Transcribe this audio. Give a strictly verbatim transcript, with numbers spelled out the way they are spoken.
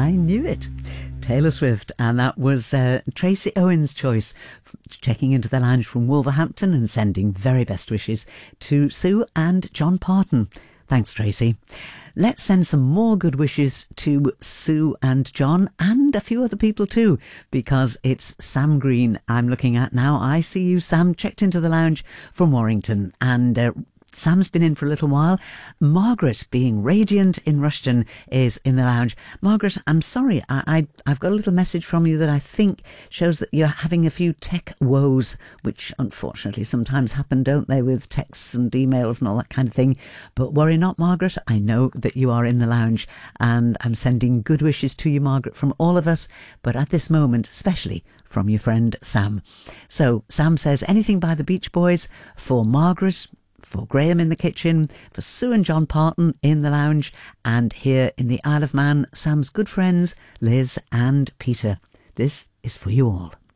I knew it. Taylor Swift, and that was uh, Tracy Owen's choice, checking into the lounge from Wolverhampton and sending very best wishes to Sue and John Parton. Thanks, Tracy. Let's send some more good wishes to Sue and John and a few other people too, because it's Sam Green I'm looking at now. I see you, Sam, checked into the lounge from Warrington, and uh, Sam's been in for a little while. Margaret, being radiant in Rushden, is in the lounge. Margaret, I'm sorry, I, I, I've got a little message from you that I think shows that you're having a few tech woes, which unfortunately sometimes happen, don't they, with texts and emails and all that kind of thing. But worry not, Margaret. I know that you are in the lounge, and I'm sending good wishes to you, Margaret, from all of us, but at this moment, especially from your friend Sam. So, Sam says, anything by the Beach Boys for Margaret, for Graham in the kitchen, for Sue and John Parton in the lounge, and here in the Isle of Man, Sam's good friends, Liz and Peter. This is for you all.